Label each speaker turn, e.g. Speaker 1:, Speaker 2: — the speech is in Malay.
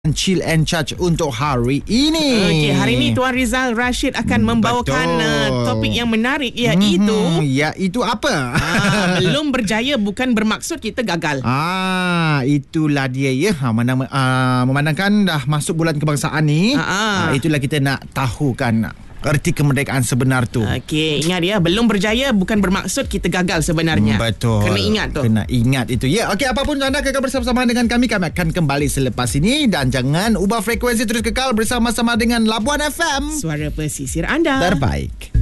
Speaker 1: Chill and Charge untuk hari ini.
Speaker 2: Okey, hari ini Tuan Rizal Rashid akan membawakan topik yang menarik, iaitu
Speaker 1: apa?
Speaker 2: Belum berjaya bukan bermaksud kita gagal.
Speaker 1: Itulah dia ya. Memandangkan dah masuk bulan kebangsaan ni, itulah kita nak tahukan erti kemerdekaan sebenar tu.
Speaker 2: Okey, ingat ya, belum berjaya bukan bermaksud kita gagal sebenarnya.
Speaker 1: Betul.
Speaker 2: Kena ingat tu.
Speaker 1: Kena ingat itu. Ya, okey, apapun anda kekal bersama-sama dengan kami akan kembali selepas ini, dan jangan ubah frekuensi, terus kekal bersama-sama dengan Labuan FM.
Speaker 2: Suara pesisir anda.
Speaker 1: Terbaik.